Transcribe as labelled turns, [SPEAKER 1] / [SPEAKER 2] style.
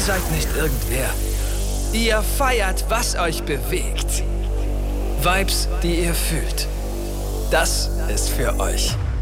[SPEAKER 1] seid nicht irgendwer. Ihr feiert, was euch bewegt. Vibes, die ihr fühlt. Das ist für euch.